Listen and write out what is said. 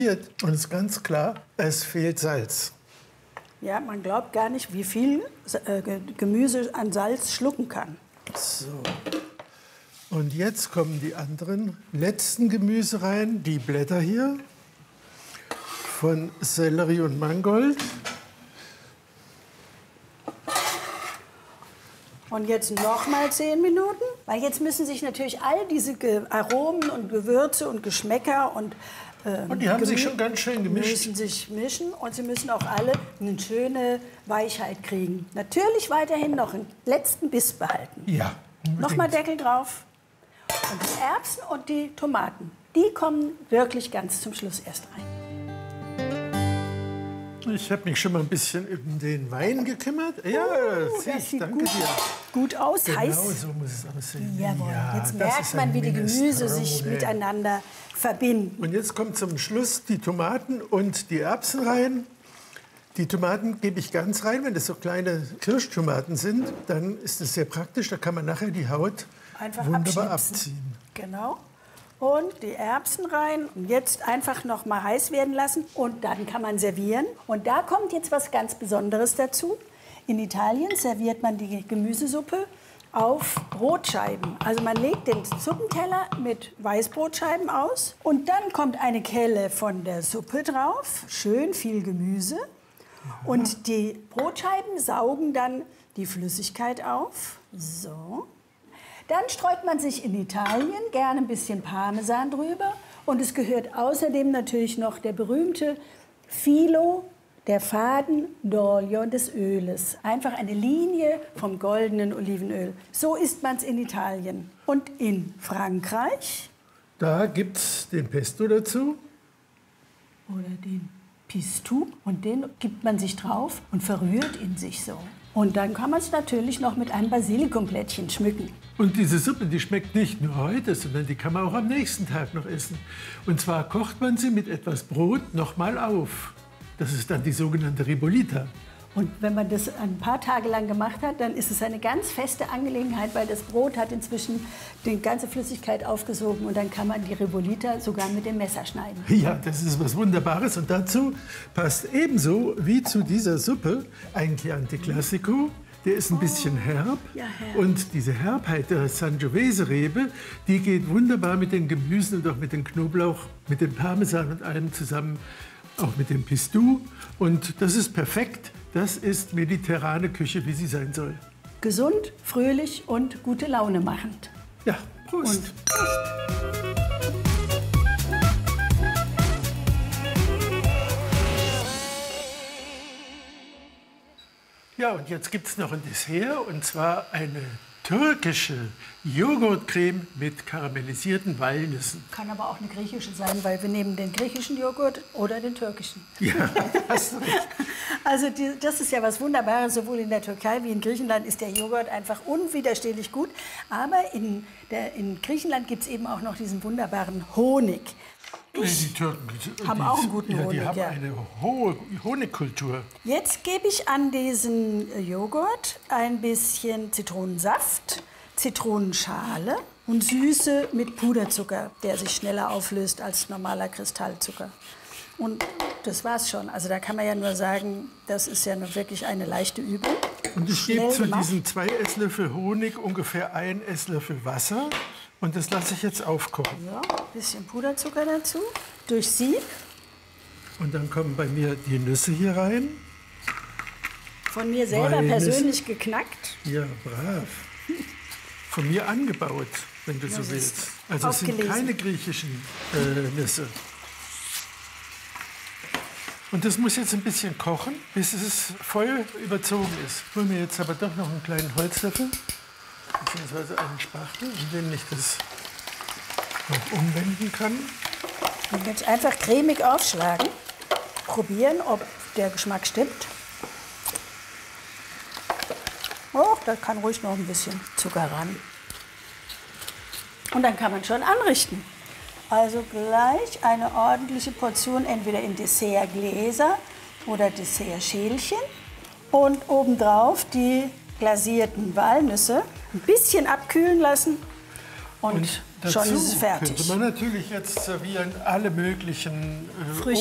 Und es ist ganz klar, es fehlt Salz. Ja, man glaubt gar nicht, wie viel Gemüse an Salz schlucken kann. So. Und jetzt kommen die anderen letzten Gemüse rein. Die Blätter hier von Sellerie und Mangold. Und jetzt noch mal 10 Minuten, weil jetzt müssen sich natürlich all diese Aromen und Gewürze und Geschmäcker und die haben sich schon ganz schön gemischt. Müssen sich mischen und sie müssen auch alle eine schöne Weichheit kriegen. Natürlich weiterhin noch einen letzten Biss behalten. Ja, unbedingt. Nochmal Deckel drauf. Und die Erbsen und die Tomaten, die kommen wirklich ganz zum Schluss erst rein. Ich habe mich schon mal ein bisschen um den Wein gekümmert. Ja, das sieht danke dir. Gut aus, Genau, heiß. so muss es aussehen. Jawohl, Ja, jetzt das merkt ist man, ein wie die Gemüse sich Minestrone. miteinander verbinden. Und jetzt kommt zum Schluss die Tomaten und die Erbsen rein. Die Tomaten gebe ich ganz rein. Wenn das so kleine Kirschtomaten sind, dann ist es sehr praktisch. Da kann man nachher die Haut Einfach wunderbar abschnipsen. abziehen. Genau. Und die Erbsen rein. Und jetzt einfach noch mal heiß werden lassen. Und dann kann man servieren. Und da kommt jetzt was ganz Besonderes dazu. In Italien serviert man die Gemüsesuppe auf Brotscheiben. Also man legt den Suppenteller mit Weißbrotscheiben aus. Und dann kommt eine Kelle von der Suppe drauf. Schön viel Gemüse. Und die Brotscheiben saugen dann die Flüssigkeit auf. So. Dann streut man sich in Italien gerne ein bisschen Parmesan drüber. Und es gehört außerdem natürlich noch der berühmte Filo, der Faden d'olio des Öles. Einfach eine Linie vom goldenen Olivenöl. So isst man es in Italien. Und in Frankreich? Da gibt es den Pesto dazu. Oder den Pistou. Und den gibt man sich drauf und verrührt in sich so. Und dann kann man es natürlich noch mit einem Basilikumblättchen schmücken. Und diese Suppe, die schmeckt nicht nur heute, sondern die kann man auch am nächsten Tag noch essen. Und zwar kocht man sie mit etwas Brot nochmal auf. Das ist dann die sogenannte Ribollita. Und wenn man das ein paar Tage lang gemacht hat, dann ist es eine ganz feste Angelegenheit, weil das Brot hat inzwischen die ganze Flüssigkeit aufgesogen und dann kann man die Ribollita sogar mit dem Messer schneiden. Ja, das ist was Wunderbares. Und dazu passt ebenso wie zu dieser Suppe ein Chianti Classico. Der ist ein bisschen herb. Ja, herb. Und diese Herbheit der Sangiovese-Rebe, die geht wunderbar mit den Gemüsen und auch mit dem Knoblauch, mit dem Parmesan und allem zusammen, auch mit dem Pistou. Und das ist perfekt. Das ist mediterrane Küche, wie sie sein soll. Gesund, fröhlich und gute Laune machend. Ja, Prost. Und Prost. Ja, und jetzt gibt es noch ein Dessert, und zwar eine türkische Joghurtcreme mit karamellisierten Walnüssen. Kann aber auch eine griechische sein, weil wir nehmen den griechischen Joghurt oder den türkischen. Ja, hast du recht. Also das ist ja was Wunderbares, sowohl in der Türkei wie in Griechenland ist der Joghurt einfach unwiderstehlich gut. Aber in Griechenland gibt es eben auch noch diesen wunderbaren Honig. Die Türken haben auch einen guten Die Honig, haben ja. eine hohe Honigkultur. Jetzt gebe ich an diesen Joghurt ein bisschen Zitronensaft, Zitronenschale und Süße mit Puderzucker, der sich schneller auflöst als normaler Kristallzucker. Und das war's schon. Also da kann man ja nur sagen, das ist ja nur wirklich eine leichte Übung. Und ich Schnell gebe zu gemacht. diesen 2 Esslöffel Honig ungefähr 1 Esslöffel Wasser. Und das lasse ich jetzt aufkochen. Ja, ein bisschen Puderzucker dazu, durch Sieb. Und dann kommen bei mir die Nüsse hier rein. Von mir selber Walnüsse. persönlich geknackt. Ja, brav. Von mir angebaut, wenn du so Das ist willst. Also es sind ausgelesen. keine griechischen Nüsse. Und das muss jetzt ein bisschen kochen, bis es voll überzogen ist. Ich hole mir jetzt aber doch noch einen kleinen Holzlöffel, beziehungsweise einen Spachtel, in dem ich das noch umwenden kann. Und jetzt einfach cremig aufschlagen. Probieren, ob der Geschmack stimmt. Oh, da kann ruhig noch ein bisschen Zucker ran. Und dann kann man schon anrichten. Also gleich eine ordentliche Portion, entweder in Dessertgläser oder Dessertschälchen. Und obendrauf die glasierten Walnüsse ein bisschen abkühlen lassen. Und Dazu schon ist es fertig. könnte man natürlich jetzt servieren alle möglichen